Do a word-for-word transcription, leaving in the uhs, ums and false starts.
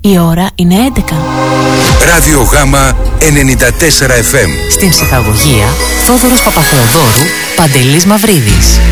Η ώρα είναι έντεκα. Ράδιο Γάμα ενενήντα τέσσερα εφ εμ. Στην ψυχαγωγία Θόδωρος Παπαθεοδόρου, Παντελής Μαυρίδης.